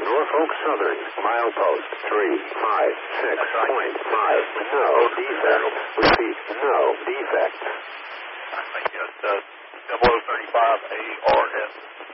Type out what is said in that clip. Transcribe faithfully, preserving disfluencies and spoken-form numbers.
Norfolk Southern, milepost three five six point five. No defect. Repeat, no defect. I think it's uh, double oh thirty-five A R S.